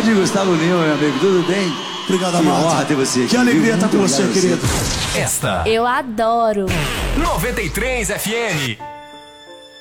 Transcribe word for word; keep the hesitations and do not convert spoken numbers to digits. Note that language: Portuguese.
Grande Gustavo Lima, meu amigo, tudo bem? Obrigado, que amado. honra ter você aqui. Que alegria estar Muito com você, obrigado a querido. Esta Eu adoro. noventa e três F M.